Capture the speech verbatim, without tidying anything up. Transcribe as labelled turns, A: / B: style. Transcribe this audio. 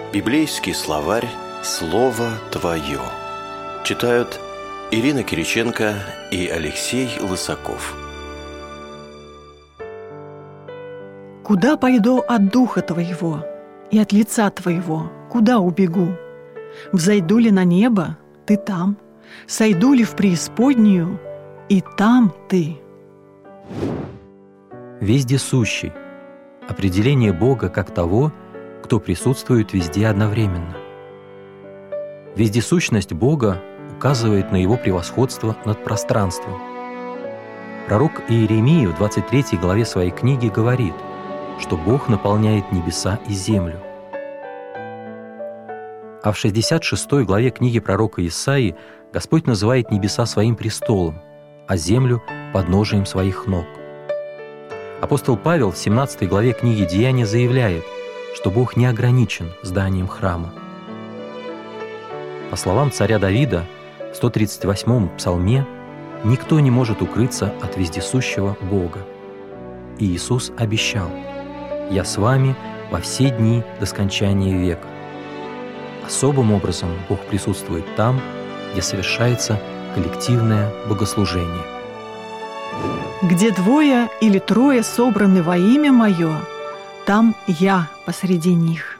A: Библейский словарь «Слово Твое». Читают Ирина Кириченко и Алексей Лысаков.
B: «Куда пойду от духа Твоего и от лица Твоего? Куда убегу? Взойду ли на небо? Ты там. Сойду ли в преисподнюю? И там Ты».
C: Вездесущий. Определение Бога как того, кто присутствует везде одновременно. Вездесущность Бога указывает на Его превосходство над пространством. Пророк Иеремия в двадцать третьей главе своей книги говорит, что Бог наполняет небеса и землю. А в шестьдесят шестой главе книги пророка Исаии Господь называет небеса своим престолом, а землю — подножием своих ног. Апостол Павел в семнадцатой главе книги Деяния заявляет, что Бог не ограничен зданием храма. По словам царя Давида, в сто тридцать восьмом псалме никто не может укрыться от вездесущего Бога. И Иисус обещал: «Я с вами во все дни до скончания века». Особым образом Бог присутствует там, где совершается коллективное богослужение.
B: «Где двое или трое собраны во имя Мое, там Я посреди них».